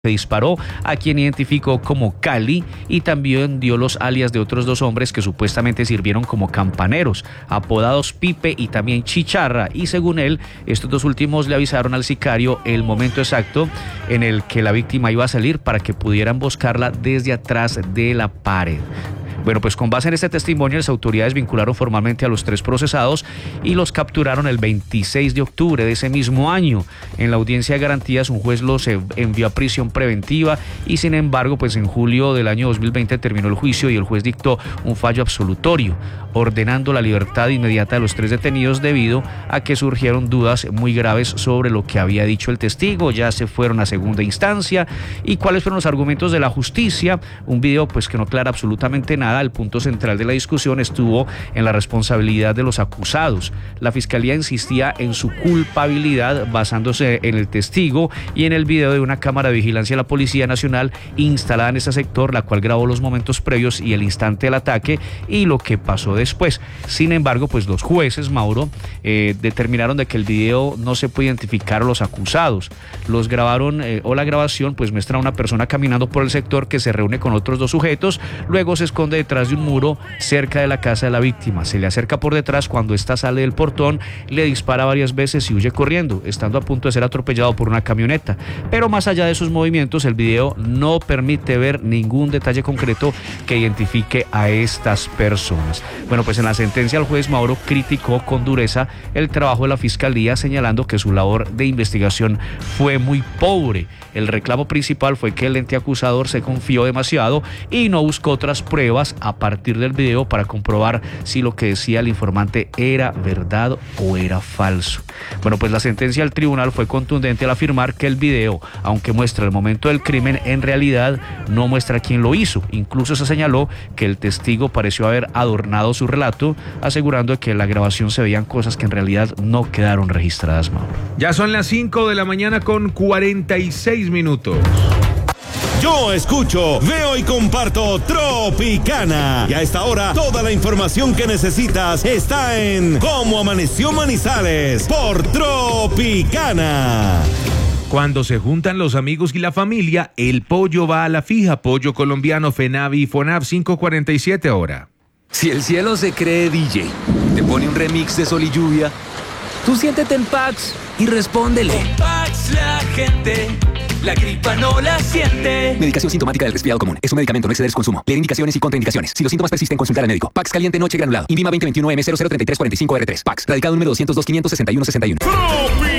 Se disparó a quien identificó como Cali y también dio los alias de otros dos hombres que supuestamente sirvieron como campaneros, apodados Pipe y también Chicharra, y según él, estos dos últimos le avisaron al sicario el momento exacto en el que la víctima iba a salir para que pudieran buscarla desde atrás de la pared. Bueno, pues con base en este testimonio, las autoridades vincularon formalmente a los tres procesados y los capturaron el 26 de octubre de ese mismo año. En la audiencia de garantías, un juez los envió a prisión preventiva y, sin embargo, pues en julio del año 2020 terminó el juicio y el juez dictó un fallo absolutorio, ordenando la libertad inmediata de los tres detenidos debido a que surgieron dudas muy graves sobre lo que había dicho el testigo. Ya se fueron a segunda instancia. ¿Y cuáles fueron los argumentos de la justicia? Un video pues que no aclara absolutamente nada. El punto central de la discusión estuvo en la responsabilidad de los acusados. La fiscalía insistía en su culpabilidad basándose en el testigo y en el video de una cámara de vigilancia de la Policía Nacional instalada en ese sector, la cual grabó los momentos previos y el instante del ataque y lo que pasó después. Sin embargo, pues los jueces, Mauro, determinaron de que el video no se puede identificar a los acusados. Los grabaron o la grabación pues muestra a una persona caminando por el sector que se reúne con otros dos sujetos, luego se esconde detrás de un muro cerca de la casa de la víctima. Se le acerca por detrás cuando ésta sale del portón, le dispara varias veces y huye corriendo, estando a punto de ser atropellado por una camioneta. Pero más allá de sus movimientos, el video no permite ver ningún detalle concreto que identifique a estas personas. Bueno, pues en la sentencia el juez Mauro criticó con dureza el trabajo de la fiscalía, señalando que su labor de investigación fue muy pobre. El reclamo principal fue que el ente acusador se confió demasiado y no buscó otras pruebas a partir del video para comprobar si lo que decía el informante era verdad o era falso. Bueno, pues la sentencia del tribunal fue contundente al afirmar que el video, aunque muestra el momento del crimen, en realidad no muestra quién lo hizo. Incluso se señaló que el testigo pareció haber adornado su relato, asegurando que en la grabación se veían cosas que en realidad no quedaron registradas, Mauro. Ya son las 5 de la mañana con 46 minutos. Yo escucho, veo y comparto Tropicana. Y a esta hora, toda la información que necesitas está en Cómo Amaneció Manizales por Tropicana. Cuando se juntan los amigos y la familia, el pollo va a la fija. Pollo colombiano, FENAVI y FONAV, 5:47 ahora. Si el cielo se cree DJ, te pone un remix de Sol y Lluvia, tú siéntete en Pax y respóndele. Con Pax la gente, la gripa no la siente. Medicación sintomática del resfriado común. Es un medicamento, no exceder su consumo. Leer indicaciones y contraindicaciones. Si los síntomas persisten, consultar al médico. Pax caliente noche granulado. INVIMA 2021 M003345R3. Pax. Radicado número 202 561 61.